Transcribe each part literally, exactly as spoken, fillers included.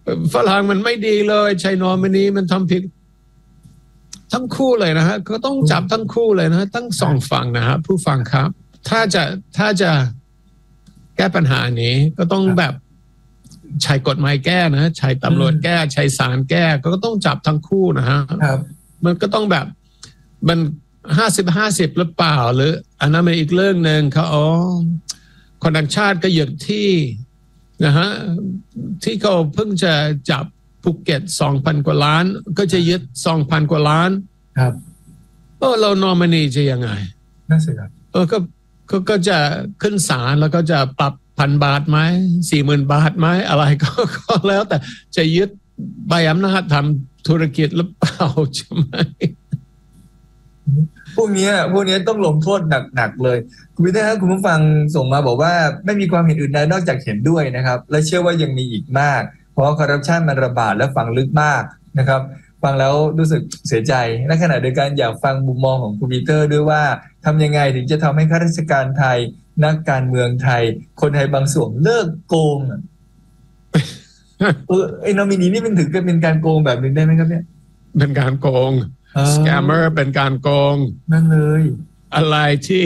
ฝรั่งมันไม่ดีเลยใช้นอมินีมันทำผิดทั้งคู่เลยนะฮะก็ต้องจับทั้งคู่เลยนะทั้งสองฝั่งนะฮะผู้ฟังครับถ้าจะถ้าจะแก้ปัญหานี้ก็ต้องแบบใช้กฎหมายแก้นะใช้ตำรวจแก้ใช้ศาลแก้ก็ต้องจับทั้งคู่นะฮะมันก็ต้องแบบมันห้าสิบห้าสิบหรือเปล่าหรืออันนั้นเป็นอีกเรื่องหนึ่งเขาอ๋อคนต่างชาติก็ยึดที่นะฮะที่เขาเพิ่งจะจับภูเก็ตสองพันกว่าล้านก็จะยึดสองพันกว่าล้านครับเออเรานอมินีจะยังไงน่าเสียดายเออก็ก็ก็จะขึ้นศาลแล้วก็จะปรับพันบาทไหมสี่หมื่นบาทไหมอะไรก็ก็แล้วแต่จะยึดใบอำนาจทำธุรกิจหรือเปล่าใช่ไหมพวกนี้พวกนี้ต้องลงโทษหนักๆเลยคุณพิเตอร์ครับคุณผู้ฟังส่งมาบอกว่าไม่มีความเห็นอื่นใดนอกจากเห็นด้วยนะครับและเชื่อว่ายังมีอีกมากเพราะคอร์รัปชันมันระบาดและฝังลึกมากนะครับฟังแล้วรู้สึกเสียใจในขณะเดียวกันอยากฟังมุมมองของคุณปีเตอร์ด้วยว่าทำยังไงถึงจะทำให้ข้าราชการไทยนักการเมืองไทยคนไทยบางส่วนเลิกโกงเออไอ้นอมินีนี่มันถึงจะเป็นการโกงแบบนึงได้ไหมครับเนี่ยเป็นการโกงสแกมเมอร์เป็นการโกงนั่นเลยอะไรที่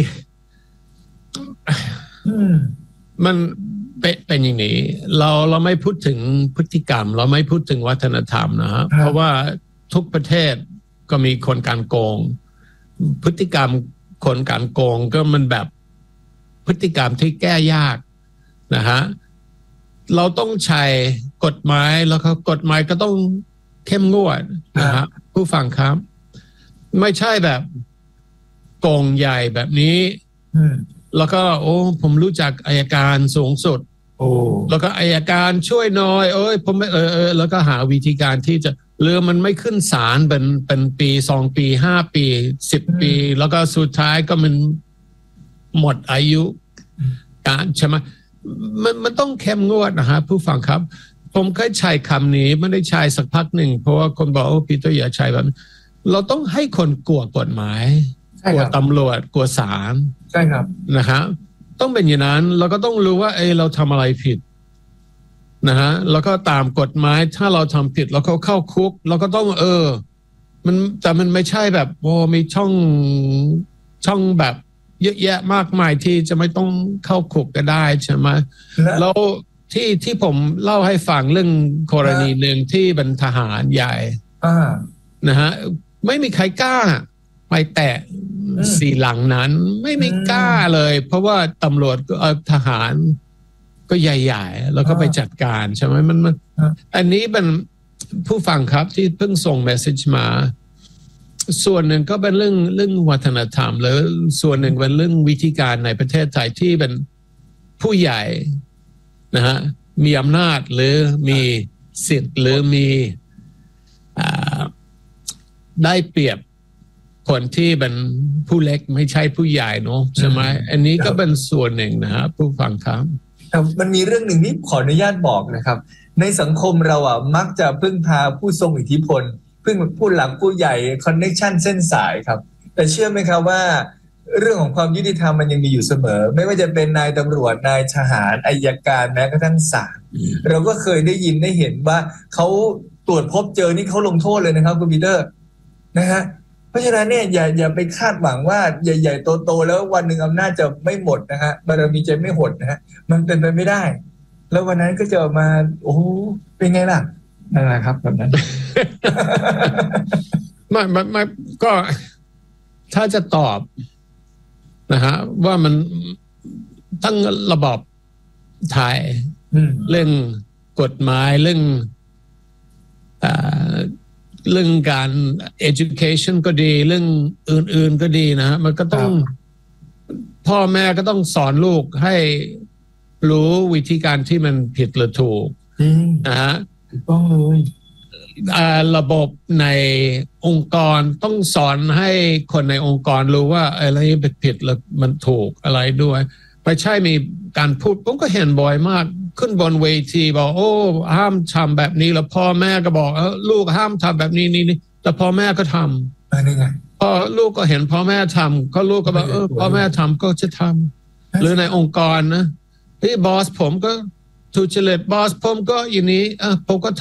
มันเป็นอย่างนี้เราเราไม่พูดถึงพฤติกรรมเราไม่พูดถึงวัฒนธรรมนะฮะเพราะว่าทุกประเทศก็มีคนการโกงพฤติกรรมคนการโกงก็มันแบบพฤติกรรมที่แก้ยากนะฮะเราต้องใช้กฎหมายแล้วก็กฎหมายก็ต้องเข้มงวดนะฮะผู้ฟังครับไม่ใช่แบบโกงใหญ่แบบนี้แล้วก็โอ้ผมรู้จักอัยการสูงสุดโอ้แล้วก็อัยการช่วยหน่อยเอ้ยผมไม่เออเออแล้วก็หาวิธีการที่จะเรือมันไม่ขึ้นศาลเป็นเป็นปีสองปีห้าปีสิบปีแล้วก็สุดท้ายก็มันหมดอายุการใช่ไหมมันมันต้องเข้มงวดนะฮะผู้ฟังครับผมเคยใช้คำนี้ไม่ได้ใช้สักพักหนึ่งเพราะว่าคนบอกโอ้ปีเตอร์อย่าใช้แบบเราต้องให้คนกลัวกฎหมายกลัวตำรวจกลัวศาลใช่ครับนะฮะต้องเป็นอย่างนั้นเราก็ต้องรู้ว่าเออเราทำอะไรผิดนะฮะแล้วก็ตามกฎหมายถ้าเราทำผิดแล้วเขาเข้าคุกเราก็ต้องเออมันแต่มันไม่ใช่แบบโอ้มีช่องช่องแบบเยอะแยะมากมายที่จะไม่ต้องเข้าคุกก็ได้ใช่ไหมแล้วที่ที่ผมเล่าให้ฟังเรื่องกรณีหนึ่งที่เป็นทหารใหญ่นะฮะไม่มีใครกล้าไปแตะสี่หลังนั้นไม่มีกล้าเลยเพราะว่าตำรวจก็ทหารก็ใหญ่ๆแล้วก็ไปจัดการใช่ไหมมันมันอันนี้เป็นผู้ฟังครับที่เพิ่งส่งเมสเซจมาส่วนหนึ่งก็เป็นเรื่องเรื่องวัฒนธรรมแล้วส่วนหนึ่งเป็นเรื่องวิธีการในประเทศไทยที่เป็นผู้ใหญ่นะฮะมีอำนาจหรือมีสิทธิ์หรือมีได้เปรียบคนที่เป็นผู้เล็กไม่ใช่ผู้ใหญ่เนาะใช่ไหมอันนี้ก็เป็นส่วนหนึ่งนะฮะผู้ฟังครับมันมีเรื่องหนึ่งที่ขออนุญาตบอกนะครับในสังคมเราอ่ะมักจะพึ่งพาผู้ทรงอิทธิพลพึ่งผู้หลังผู้ใหญ่คอนเนคชั่นเส้นสายครับแต่เชื่อไหมครับว่าเรื่องของความยุติธรรมมันยังมีอยู่เสมอไม่ว่าจะเป็นนายตำรวจนายทหารอัยการแม้กระทั่งศาลเราก็เคยได้ยินได้เห็นว่าเขาตรวจพบเจอนี่เขาลงโทษเลยนะครับคุณปีเตอร์นะฮะเพราะฉะนั้นเนี่ยอย่าอย่าไปคาดหวังว่าใหญ่ๆโตๆแล้ววันหนึ่งอำนาจจะไม่หมดนะฮะบารมีจะไม่หดนะฮะมันเป็นไปไม่ได้แล้ววันนั้นก็จะมาโอ้เป็นไงล่ะนั่นแหละครับแบบนั้นไม่ไม่ไม่ก็ถ้าจะตอบนะฮะว่ามันตั้งระบบไทยเรื่องกฎหมายเรื่องเรื่องการ education ก็ดีเรื่องอื่นๆก็ดีนะฮะมันก็ต้องพ่อแม่ก็ต้องสอนลูกให้รู้วิธีการที่มันผิดหรือถูกนะฮะต้องเลยระบบในองค์กรต้องสอนให้คนในองค์กรรู้ว่าอะไรผิดหรือมันถูกอะไรด้วยไม่ใช่มีการพูดผมก็เห็นบ่อยมากขึ้นบนเวทีบอกโอ้ห้ามทำแบบนี้แล้วพ่อแม่ก็บอกเออลูกห้ามทำแบบนี้นี่นี่แต่พ่อแม่ก็ทำอะไรไงพอลูกก็เห็นพ่อแม่ทำก็ลูกก็บอกเออพ่อแม่ทำก็จะทำหรือในองค์กรนะพี่บอสผมก็ทุจริตบอสผมก็อย่างนี้เออผมก็